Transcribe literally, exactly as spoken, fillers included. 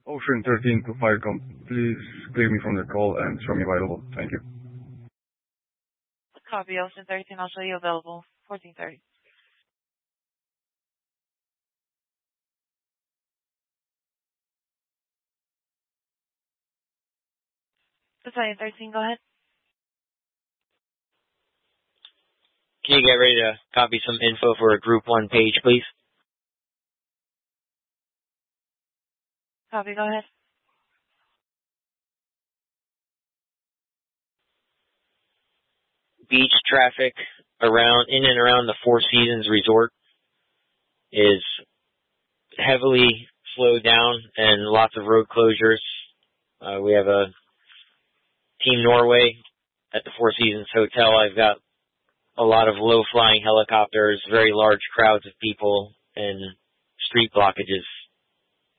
Ocean thirteen to Firecom. Please clear me from the call and show me available. Thank you. Copy, Ocean thirteen. I'll show you available. fourteen thirty. Battalion thirteen, go ahead. Can you get ready to copy some info for a Group one page, please? Copy, go ahead. Beach traffic around, in and around the Four Seasons Resort is heavily slowed down and lots of road closures. Uh, we have a Team Norway at the Four Seasons Hotel. I've got a lot of low-flying helicopters, very large crowds of people, and street blockages